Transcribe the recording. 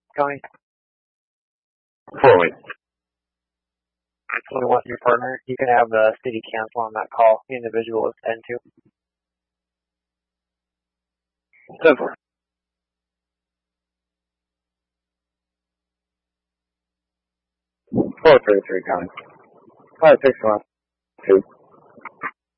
County. 4 weeks. If you want your partner, you can have the city cancel on that call. The individual is 10-2. 10-4. 433 County. 561. 2.